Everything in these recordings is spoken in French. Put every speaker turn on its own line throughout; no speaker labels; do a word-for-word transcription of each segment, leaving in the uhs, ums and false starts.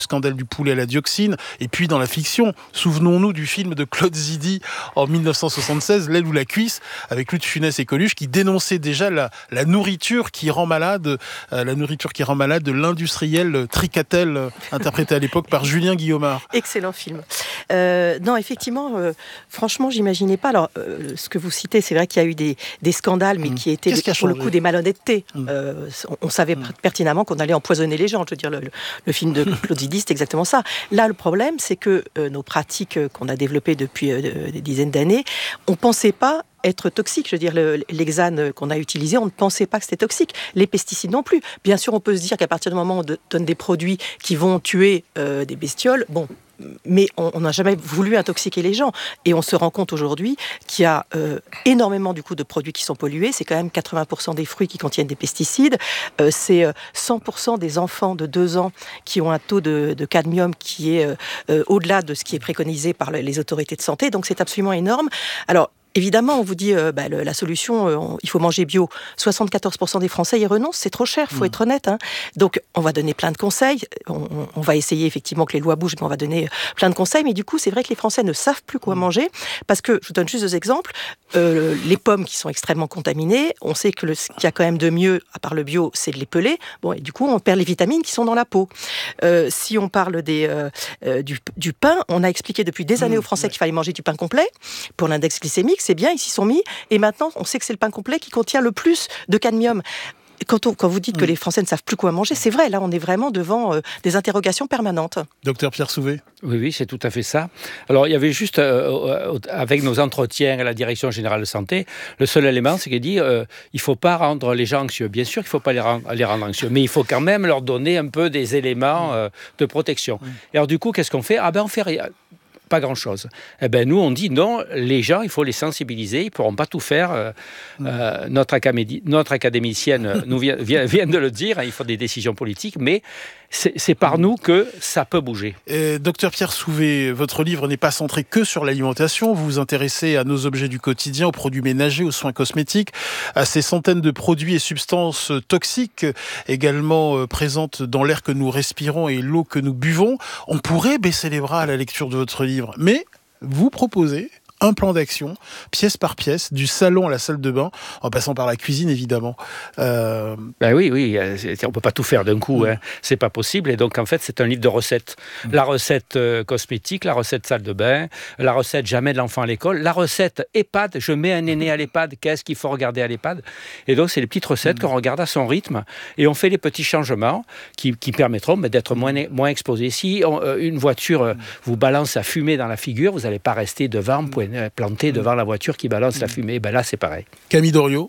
scandale du poulet à la dioxine, et puis dans la fiction, souvenons-nous du film de Claude Zidi en dix-neuf cent soixante-seize, L'aile ou la cuisse, avec Louis de Funès et Coluche, qui dénonçait déjà la, la nourriture qui rend malade, euh, la nourriture qui rend malade de l'industriel Tricatel, euh, interprété à l'époque par Julien Guillaumard.
Excellent film. Euh, non, effectivement, euh, franchement, j'imaginais pas. Alors, euh, ce que vous citez, c'est vrai qu'il y a eu des, des scandales, mais mmh. qui étaient
qui
pour le coup des malhonnêtetés. Mmh. Euh, on, on savait mmh. pertinemment qu'on allait empoisonner les gens. Je veux dire, le, le, le film de Claude Zidi, c'est exactement ça. Là, le problème, c'est que euh, nos pratiques euh, qu'on a développées depuis euh, des dizaines d'années, on pensait pas être toxique. Je veux dire, le, l'hexane qu'on a utilisé, on ne pensait pas que c'était toxique. Les pesticides non plus. Bien sûr, on peut se dire qu'à partir du moment où on donne des produits qui vont tuer euh, des bestioles, bon, mais on n'a jamais voulu intoxiquer les gens. Et on se rend compte aujourd'hui qu'il y a euh, énormément du coup de produits qui sont pollués. C'est quand même quatre-vingts pour cent des fruits qui contiennent des pesticides. Euh, c'est euh, cent pour cent des enfants de deux ans qui ont un taux de, de cadmium qui est euh, euh, au-delà de ce qui est préconisé par les autorités de santé. Donc c'est absolument énorme. Alors, évidemment, on vous dit euh, bah, le, la solution, euh, on, il faut manger bio. soixante-quatorze pour cent des Français y renoncent, c'est trop cher, il faut mmh. être honnête. Hein. Donc, on va donner plein de conseils. On, on va essayer effectivement que les lois bougent, mais on va donner plein de conseils. Mais du coup, c'est vrai que les Français ne savent plus quoi mmh. manger. Parce que, je vous donne juste deux exemples. Euh, les pommes qui sont extrêmement contaminées, on sait que le, ce qu'il y a quand même de mieux, à part le bio, c'est de les peler. Bon, et du coup, on perd les vitamines qui sont dans la peau. Euh, si on parle des, euh, euh, du, du pain, on a expliqué depuis des années mmh. aux Français ouais. qu'il fallait manger du pain complet pour l'index glycémique. C'est bien, ils s'y sont mis, et maintenant, on sait que c'est le pain complet qui contient le plus de cadmium. Quand, on, quand vous dites mmh. que les Français ne savent plus quoi manger, c'est vrai, là, on est vraiment devant euh, des interrogations permanentes.
Docteur Pierre Souvé.
Oui, oui, c'est tout à fait ça. Alors, il y avait juste, euh, avec nos entretiens à la Direction Générale de Santé, le seul élément, c'est qu'il dit euh, il ne faut pas rendre les gens anxieux. Bien sûr qu'il ne faut pas les rendre, les rendre anxieux, mais il faut quand même leur donner un peu des éléments euh, de protection. Mmh. Et alors, du coup, qu'est-ce qu'on fait ? Ah ben, on fait rien. Pas grand-chose. Eh ben, nous, on dit non, les gens, il faut les sensibiliser, ils ne pourront pas tout faire. Euh, mmh. euh, notre, académi- notre académicienne nous vient, vient, vient de le dire, hein, il faut des décisions politiques, mais c'est, c'est par nous que ça peut bouger.
Et, docteur Pierre Souvé, votre livre n'est pas centré que sur l'alimentation, vous vous intéressez à nos objets du quotidien, aux produits ménagers, aux soins cosmétiques, à ces centaines de produits et substances toxiques également euh, présentes dans l'air que nous respirons et l'eau que nous buvons. On pourrait baisser les bras à la lecture de votre livre. Mais vous proposez un plan d'action, pièce par pièce, du salon à la salle de bain, en passant par la cuisine, évidemment. Euh...
Ben oui, oui, on ne peut pas tout faire d'un coup, mmh. hein. C'est pas possible. Et donc, en fait, c'est un livre de recettes. Mmh. La recette euh, cosmétique, la recette salle de bain, la recette jamais de l'enfant à l'école, la recette EHPAD, je mets un aîné à l'EHPAD, qu'est-ce qu'il faut regarder à l'EHPAD ? Et donc, c'est les petites recettes mmh. qu'on regarde à son rythme, et on fait les petits changements qui, qui permettront mais, d'être moins, moins exposés. Si on, euh, une voiture euh, vous balance la fumée dans la figure, vous n'allez pas rester devant, mmh. planté devant la voiture qui balance mmh. la fumée. Ben là, c'est pareil.
Camille Doriot.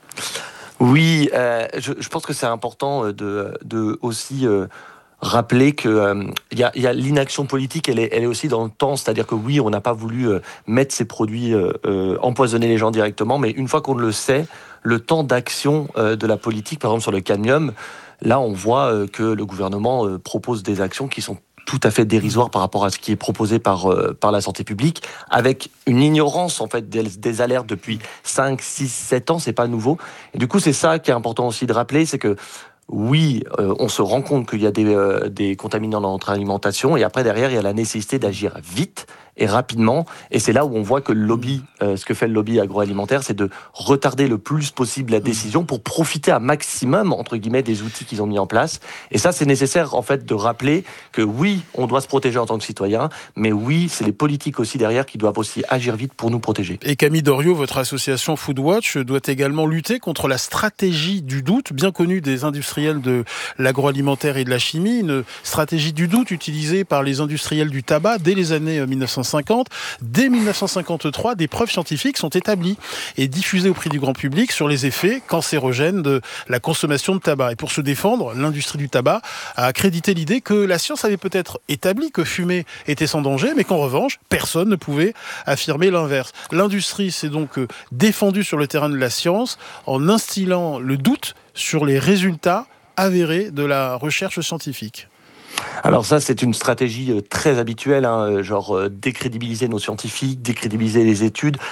Oui, euh, je, je pense que c'est important de, de aussi euh, rappeler que euh, y a, y a l'inaction politique, elle est, elle est aussi dans le temps. C'est-à-dire que oui, on n'a pas voulu euh, mettre ces produits, euh, euh, empoisonner les gens directement, mais une fois qu'on le sait, le temps d'action euh, de la politique, par exemple sur le cadmium, là, on voit euh, que le gouvernement euh, propose des actions qui sont tout à fait dérisoire par rapport à ce qui est proposé par, euh, par la santé publique, avec une ignorance en fait des, des alertes depuis cinq, six, sept ans, c'est pas nouveau. Et du coup, c'est ça qui est important aussi de rappeler, c'est que oui, euh, on se rend compte qu'il y a des, euh, des contaminants dans notre alimentation, et après, derrière, il y a la nécessité d'agir vite et rapidement. Et c'est là où on voit que le lobby, euh, ce que fait le lobby agroalimentaire, c'est de retarder le plus possible la décision pour profiter à maximum, entre guillemets, des outils qu'ils ont mis en place. Et ça, c'est nécessaire, en fait, de rappeler que oui, on doit se protéger en tant que citoyen, mais oui, c'est les politiques aussi derrière qui doivent aussi agir vite pour nous protéger.
Et Camille Doriot, votre association Foodwatch doit également lutter contre la stratégie du doute, bien connue des industriels de l'agroalimentaire et de la chimie, une stratégie du doute utilisée par les industriels du tabac dès les années mille neuf cent cinquante. Dès mille neuf cent cinquante-trois, des preuves scientifiques sont établies et diffusées auprès du grand public sur les effets cancérogènes de la consommation de tabac. Et pour se défendre, l'industrie du tabac a accrédité l'idée que la science avait peut-être établi que fumer était sans danger, mais qu'en revanche, personne ne pouvait affirmer l'inverse. L'industrie s'est donc défendue sur le terrain de la science en instillant le doute sur les résultats avérés de la recherche scientifique.
Alors ça, c'est une stratégie très habituelle, hein, genre euh, décrédibiliser nos scientifiques, décrédibiliser les études,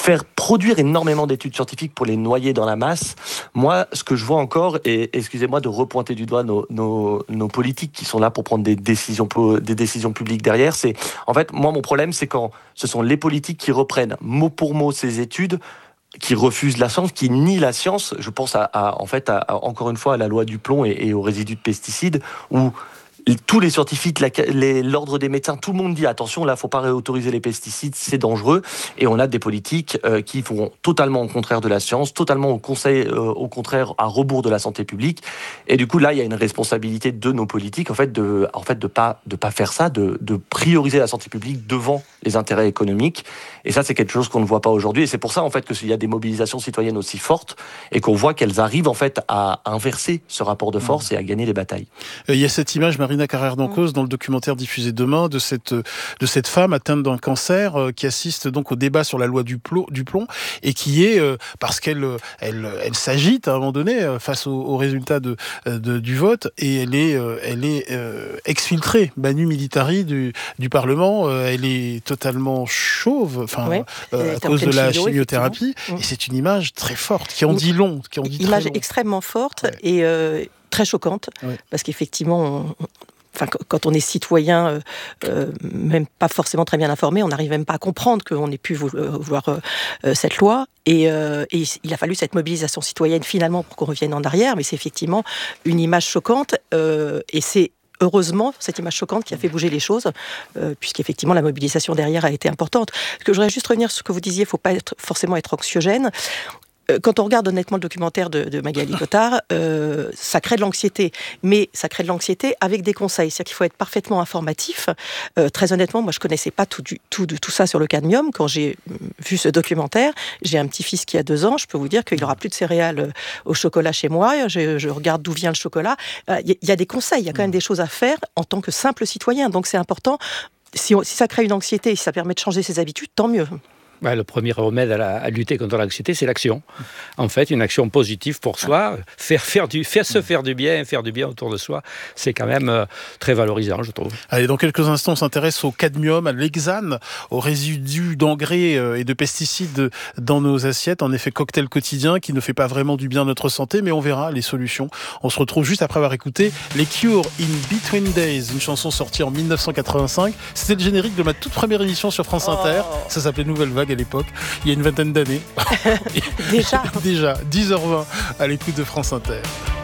faire produire énormément d'études scientifiques pour les noyer dans la masse. Moi, ce que je vois encore, et excusez-moi de repointer du doigt nos, nos, nos politiques qui sont là pour prendre des décisions, des décisions publiques derrière, c'est, en fait, moi, mon problème, c'est quand ce sont les politiques qui reprennent mot pour mot ces études, qui refusent la science, qui nient la science. Je pense à, à en fait, à, à, encore une fois, à la loi du plomb et, et aux résidus de pesticides, où tous les scientifiques, la, les, l'ordre des médecins, tout le monde dit attention, là, faut pas réautoriser les pesticides, c'est dangereux. Et on a des politiques euh, qui vont totalement au contraire de la science, totalement au, conseil, euh, au contraire à rebours de la santé publique. Et du coup, là, il y a une responsabilité de nos politiques, en fait, de, en fait, de pas, de pas faire ça, de, de prioriser la santé publique devant les intérêts économiques. Et ça, c'est quelque chose qu'on ne voit pas aujourd'hui. Et c'est pour ça, en fait, que s'il y a des mobilisations citoyennes aussi fortes et qu'on voit qu'elles arrivent, en fait, à inverser ce rapport de force et à gagner les batailles.
Il y a cette image, Marina Carrère-Dancause, dans le documentaire diffusé demain, de cette, de cette femme atteinte d'un cancer euh, qui assiste donc au débat sur la loi du plomb, du plomb et qui est, euh, parce qu'elle elle, elle s'agite à un moment donné euh, face aux au résultats de, de, du vote, et elle est, euh, elle est euh, exfiltrée, manu militari du, du Parlement. Euh, elle est totalement chauve, enfin, ouais, euh, à cause de la chimiothérapie. Et c'est une image très forte, qui en dit long. Qui en dit
image
très long.
Extrêmement forte, ouais. et euh, très choquante, ouais. Parce qu'effectivement, on, Enfin, quand on est citoyen, euh, euh, même pas forcément très bien informé, on n'arrive même pas à comprendre qu'on ait pu vouloir euh, cette loi. Et, euh, et il a fallu cette mobilisation citoyenne finalement pour qu'on revienne en arrière. Mais c'est effectivement une image choquante. Euh, et c'est heureusement cette image choquante qui a fait bouger les choses, euh, puisqu'effectivement la mobilisation derrière a été importante. Ce que je voudrais juste revenir sur ce que vous disiez, il ne faut pas être, forcément être anxiogène. Quand on regarde honnêtement le documentaire de, de Magali Cotard, euh, ça crée de l'anxiété, mais ça crée de l'anxiété avec des conseils. C'est-à-dire qu'il faut être parfaitement informatif. Euh, très honnêtement, moi je connaissais pas tout, du, tout, tout ça sur le cadmium. Quand j'ai vu ce documentaire, j'ai un petit-fils qui a deux ans, je peux vous dire qu'il n'aura plus de céréales au chocolat chez moi. Je, je regarde d'où vient le chocolat. Il euh, y, y a des conseils, il y a quand même des choses à faire en tant que simple citoyen. Donc c'est important. Si, on, si ça crée une anxiété, si ça permet de changer ses habitudes, tant mieux.
Ouais, le premier remède à, la, à lutter contre l'anxiété, c'est l'action. En fait, une action positive pour soi, faire, faire, du, faire se faire du bien, faire du bien autour de soi, c'est quand même euh, très valorisant, je trouve.
Allez, dans quelques instants, on s'intéresse au cadmium, à l'hexane, aux résidus d'engrais et de pesticides dans nos assiettes. En effet, cocktail quotidien qui ne fait pas vraiment du bien à notre santé, mais on verra les solutions. On se retrouve juste après avoir écouté les Cure in Between Days, une chanson sortie en dix-neuf cent quatre-vingt-cinq. C'était le générique de ma toute première émission sur France Inter. Oh. Ça s'appelait Nouvelle Vague à l'époque, il y a une vingtaine d'années.
Déjà
Déjà, dix heures vingt à l'écoute de France Inter.